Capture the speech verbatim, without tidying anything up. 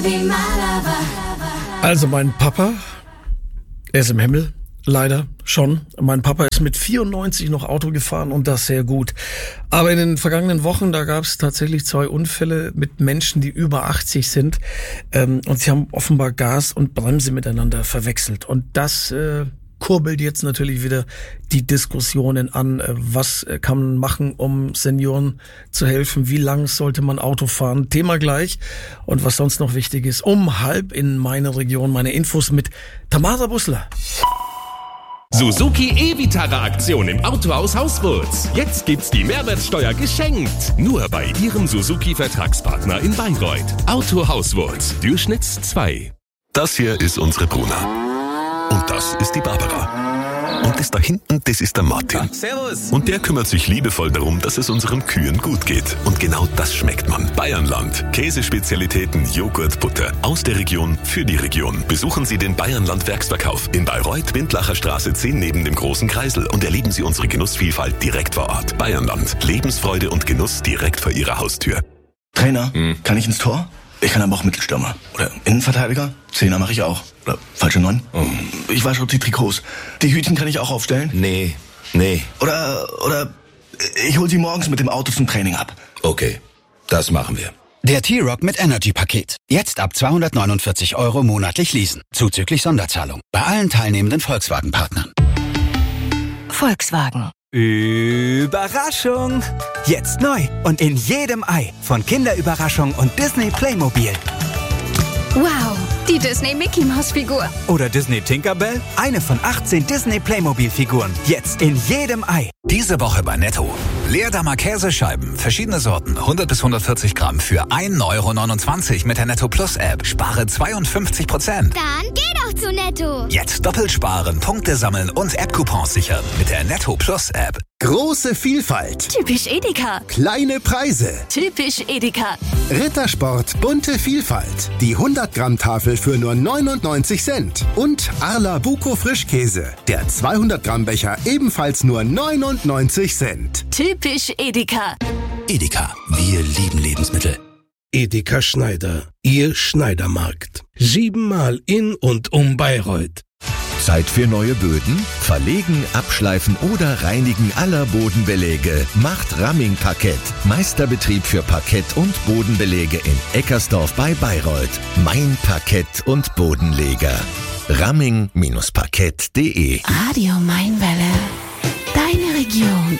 Also mein Papa, er ist im Himmel, leider schon. Mein Papa ist mit vierundneunzig noch Auto gefahren und das sehr gut. Aber in den vergangenen Wochen, da gab es tatsächlich zwei Unfälle mit Menschen, die über achtzig sind. Ähm, und sie haben offenbar Gas und Bremse miteinander verwechselt. Und das äh, kurbelt jetzt natürlich wieder die Diskussionen an. Was kann man machen, um Senioren zu helfen? Wie lang sollte man Auto fahren? Thema gleich. Und was sonst noch wichtig ist, um halb in meiner Region, meine Infos mit Tamara Bussler. Suzuki E-Vitara-Aktion im Autohaus Hauswurz. Jetzt gibt's die Mehrwertsteuer geschenkt. Nur bei Ihrem Suzuki-Vertragspartner in Bayreuth. Auto Hauswurz, Durchschnitts zwei. Das hier ist unsere Bruna. Und das ist die Barbara. Und das da hinten, das ist der Martin. Ach, servus. Und der kümmert sich liebevoll darum, dass es unseren Kühen gut geht. Und genau das schmeckt man. Bayernland. Käsespezialitäten, Joghurt, Butter. Aus der Region, für die Region. Besuchen Sie den Bayernland Werksverkauf in Bayreuth, Windlacher Straße zehn neben dem großen Kreisel. Und erleben Sie unsere Genussvielfalt direkt vor Ort. Bayernland. Lebensfreude und Genuss direkt vor Ihrer Haustür. Trainer, hm. kann ich ins Tor? Ich kann aber auch Mittelstürmer. Oder Innenverteidiger? Zehner mache ich auch. Oder falsche Neun? Oh. Ich wasche auch die Trikots. Die Hütchen kann ich auch aufstellen? Nee, nee. Oder, oder ich hol sie morgens mit dem Auto zum Training ab. Okay, das machen wir. Der T-Rock mit Energy-Paket. Jetzt ab zweihundertneunundvierzig Euro monatlich leasen. Zuzüglich Sonderzahlung. Bei allen teilnehmenden Volkswagen-Partnern. Volkswagen. Überraschung! Jetzt neu und in jedem Ei von Kinderüberraschung und Disney Playmobil. Wow, die Disney Mickey Maus Figur. Oder Disney Tinkerbell, eine von achtzehn Disney Playmobil Figuren. Jetzt in jedem Ei. Diese Woche bei Netto. Leerdammer Käsescheiben, verschiedene Sorten, hundert bis hundertvierzig Gramm für ein Euro neunundzwanzig mit der Netto Plus App. Spare zweiundfünfzig Prozent. Dann geh doch zu Netto. Jetzt doppelt sparen, Punkte sammeln und App-Coupons sichern mit der Netto Plus App. Große Vielfalt. Typisch Edeka. Kleine Preise. Typisch Edeka. Rittersport, bunte Vielfalt. Die hundert Gramm Tafel für nur neunundneunzig Cent. Und Arla Buco Frischkäse. Der zweihundert Gramm Becher ebenfalls nur neunundneunzig Cent. Typisch Edeka. Edeka, wir lieben Lebensmittel. Edeka Schneider, Ihr Schneidermarkt. Siebenmal in und um Bayreuth. Zeit für neue Böden? Verlegen, abschleifen oder reinigen aller Bodenbeläge macht Ramming Parkett. Meisterbetrieb für Parkett- und Bodenbeläge in Eckersdorf bei Bayreuth. Mein Parkett- und Bodenleger. Ramming Parkett punkt de Radio Mainwelle. Deine Region.